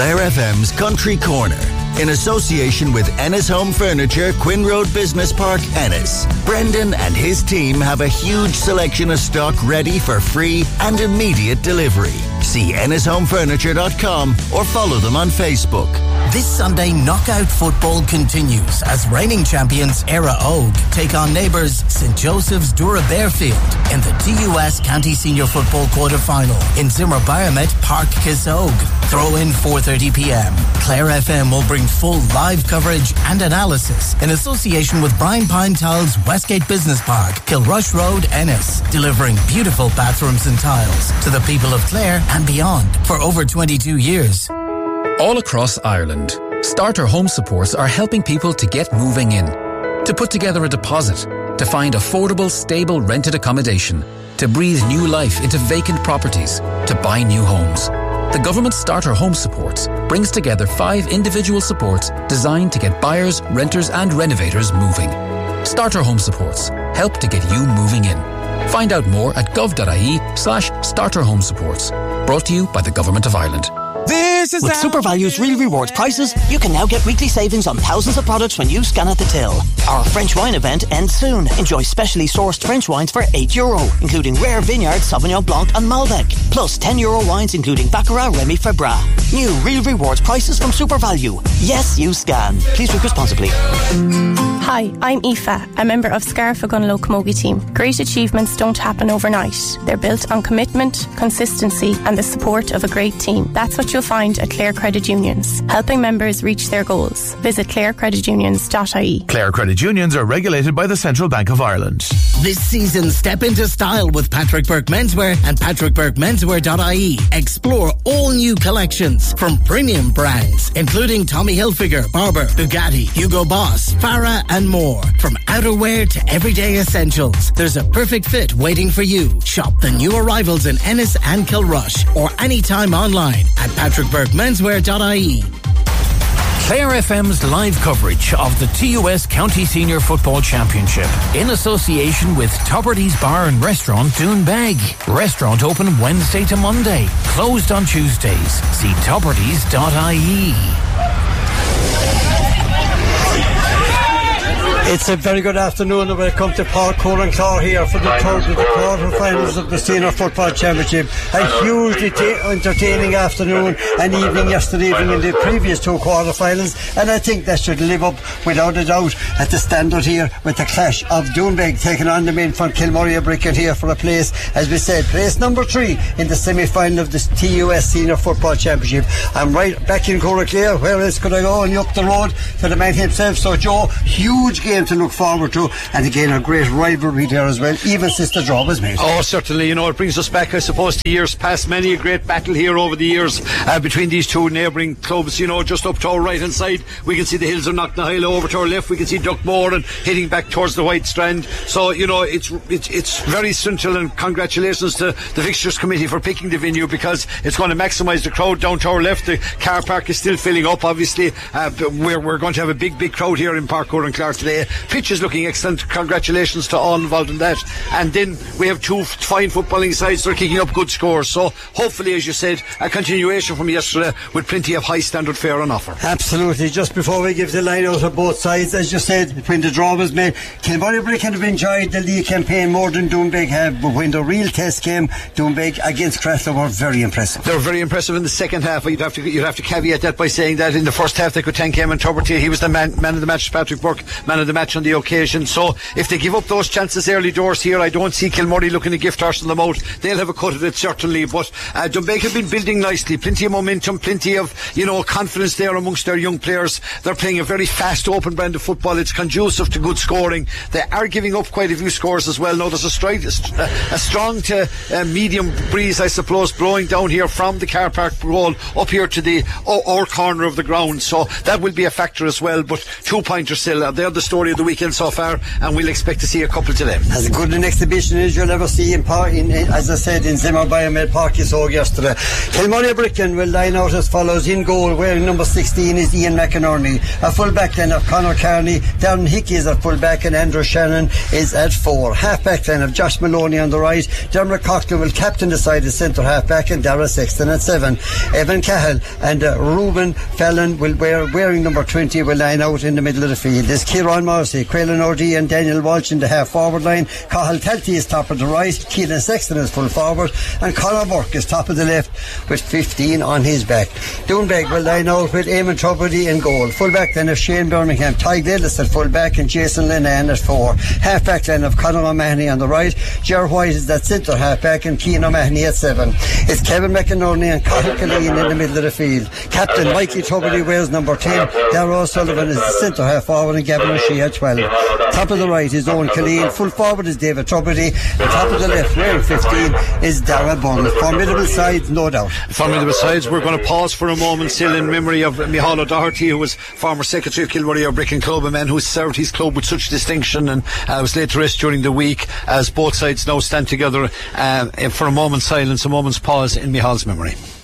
Clare FM's Country Corner, in association with Ennis Home Furniture, Quinn Road Business Park, Ennis. Brendan and his team have a huge selection of stock ready for free and immediate delivery. See ennishomefurniture.com or follow them on Facebook. This Sunday, knockout football continues as reigning champions Era Ogue take on neighbours St Joseph's Dura Bearfield in the TUS County Senior Football quarter-final in Zimmer Biomet Park, Kisogue. Throw in 4:30pm. Clare FM will bring full live coverage and analysis in association with Brian Pine-Tiles Westgate Business Park, Kilrush Road, Ennis, delivering beautiful bathrooms and tiles to the people of Clare and beyond for over 22 years. All across Ireland, Starter Home Supports are helping people to get moving in, to put together a deposit, to find affordable, stable rented accommodation, to breathe new life into vacant properties, to buy new homes. The government Starter Home Supports brings together 5 individual supports designed to get buyers, renters and renovators moving. Starter Home Supports help to get you moving in. Find out more at gov.ie/Starter Home Supports. Brought to you by the Government of Ireland. With SuperValue's Real Rewards prices, you can now get weekly savings on thousands of products when you scan at the till. Our French wine event ends soon. Enjoy specially sourced French wines for €8, including rare Vineyard, Sauvignon Blanc and Malbec. Plus €10 wines including Baccarat, Remy Febra. New Real Rewards prices from SuperValu. Yes, you scan. Please drink responsibly. Hi, I'm Aoife, a member of Scarfa Gunlow Camogie team. Great achievements don't happen overnight. They're built on commitment, consistency and the support of a great team. That's what you'll find at Clare Credit Unions, helping members reach their goals. Visit clarecreditunions.ie. Clare Credit Unions are regulated by the Central Bank of Ireland. This season, step into style with Patrick Burke Menswear and patrickburkemenswear.ie. Explore all new collections from premium brands, including Tommy Hilfiger, Barber, Bugatti, Hugo Boss, Farah and more. From outerwear to everyday essentials, there's a perfect fit waiting for you. Shop the new arrivals in Ennis and Kilrush or anytime online at patrickburkemenswear.ie. Clare FM's live coverage of the TUS County Senior Football Championship in association with Topperty's Bar and Restaurant Doonbeg. Restaurant open Wednesday to Monday, closed on Tuesdays. See toppertys.ie. It's a very good afternoon and welcome to Park Coran-Clore here for the third of the quarter-finals of the Senior Football Championship. A hugely entertaining afternoon and evening yesterday evening in the previous 2 quarter-finals, and I think that should live up without a doubt at the standard here with the clash of Doonbeg taking on the men from Kilmurray Bricken here for a place, as we said, place number 3 in the semi-final of the TUS Senior Football Championship. I'm right back in Coran-Clore. Where else could I go? Only up the road to the man himself. So Joe, huge game to look forward to, and again a great rivalry there as well, even since the draw was made. Oh, certainly, you know, it brings us back, I suppose, to years past. Many a great battle here over the years between these two neighbouring clubs. You know, just up to our right hand side we can see the hills of Knocknaheila, over to our left we can see Duckmore and heading back towards the White Strand. So, you know, it's very central, and congratulations to the fixtures committee for picking the venue, because it's going to maximise the crowd down to our left. The car park is still filling up, obviously. We're going to have a big crowd here in Park Coran-Clore today. Pitch is looking excellent. Congratulations to all involved in that. And then we have 2 fine footballing sides that are kicking up good scores. So hopefully, as you said, a continuation from yesterday with plenty of high standard fare on offer. Absolutely. Just before we give the line out of both sides, as you said, when the draw was made, Kilmurray Bricken have enjoyed the league campaign more than Doonbeg have, but when the real test came, Doonbeg against Cratloe were very impressive. They were very impressive in the second half. You'd have to caveat that by saying that in the first half they could thank Eamon Tuberty. He was the man of the match. Patrick Burke, man of the match on the occasion. So if they give up those chances early doors here, I don't see Kilmurray looking to gift horse in the mouth. They'll have a cut of it certainly, but Doonbeg have been building nicely, plenty of momentum, plenty of, you know, confidence there amongst their young players. They're playing a very fast open brand of football. It's conducive to good scoring. They are giving up quite a few scores as well. Now there's a strong to medium breeze, I suppose, blowing down here from the car park goal up here to our corner of the ground, so that will be a factor as well. But 2 pointers still, they're the story story of the weekend so far, and we'll expect to see a couple today. As good an exhibition as you'll ever see as I said, in Zimmer Biomed Park you saw yesterday. Kilmoney Bricken will line out as follows. In goal, wearing number 16 is Ian McInerney. A full-back then of Conor Carney. Darren Hickey is at full-back, and Andrew Shannon is at 4. Half-back then of Josh Maloney on the right. Dermot Coughlin will captain the side as centre half-back, and Dara Sexton at 7. Evan Cahill and Ruben Fallon will wearing number 20 will line out in the middle of the field. There's Kieran Morrissey, Quaylen O'D and Daniel Walsh in the half-forward line. Cahill Talty is top of the right. Keelan Sexton is full forward, and Conor Burke is top of the left with 15 on his back. Doonbeg will line out with Eamon Trubody in goal. Full-back then of Shane Birmingham. Ty Gillis at full-back, and Jason Linehan at 4. Half-back then of Conor O'Mahony on the right. Ger White is that centre half-back, and Cian O'Mahony at 7. It's Kevin McInerney and Cathal Killeen in the middle of the field. Captain Mikey Trubody wears number 10. Darragh O'Sullivan is the centre half-forward, and Gavin O'Shea at 12. Top of the right is Owen Killeen. Full forward is David Trubody. And top of the left, wearing 15, is Dara Bunn. Formidable sides, no doubt. Formidable sides. We're going to pause for a moment still in memory of Micheál O'Doherty, who was former secretary of Kilmurray Bricken Club, a man who served his club with such distinction and was laid to rest during the week, as both sides now stand together for a moment's silence, a moment's pause in Micheál's memory.